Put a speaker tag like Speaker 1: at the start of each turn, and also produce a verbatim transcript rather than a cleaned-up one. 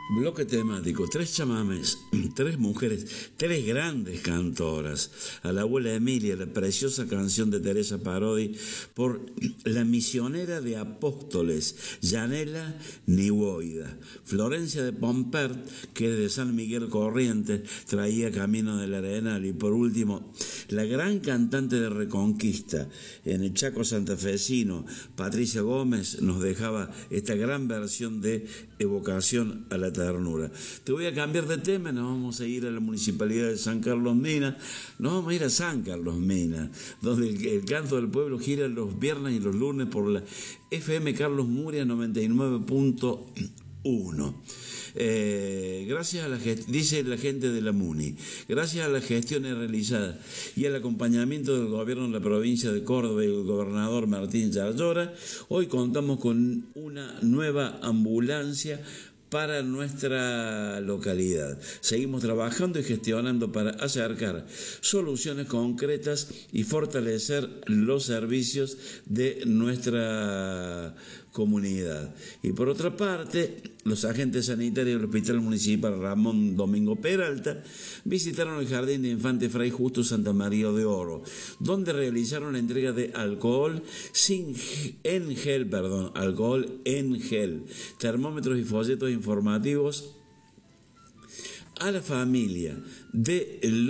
Speaker 1: Bloque temático, tres chamames, tres mujeres, tres grandes cantoras. A la abuela Emilia, la preciosa canción de Teresa Parodi por la misionera de Apóstoles, Yanela Niwoida. Florencia de Pompert, que de San Miguel Corrientes traía Camino del Arenal. Y por último, la gran cantante de Reconquista en el Chaco santafesino, Patricia Gómez, nos dejaba esta gran versión de Evocación a la ternura. Te voy a cambiar de tema, nos vamos a ir a la municipalidad de San Carlos Mena, nos vamos a ir a San Carlos Mena, donde el, el canto del pueblo gira los viernes y los lunes por la F M Carlos Muria noventa y nueve punto uno. Eh, gracias a la gest- dice la gente de la MUNI, gracias a las gestiones realizadas y al acompañamiento del gobierno de la provincia de Córdoba y el gobernador Martín Yarlora, hoy contamos con una nueva ambulancia para nuestra localidad. Seguimos trabajando y gestionando para acercar soluciones concretas y fortalecer los servicios de nuestra comunidad. Y por otra parte, los agentes sanitarios del Hospital Municipal Ramón Domingo Peralta visitaron el Jardín de Infante Fray Justo Santa María de Oro, donde realizaron la entrega de alcohol sin, en gel, perdón, alcohol en gel, termómetros y folletos informativos a la familia de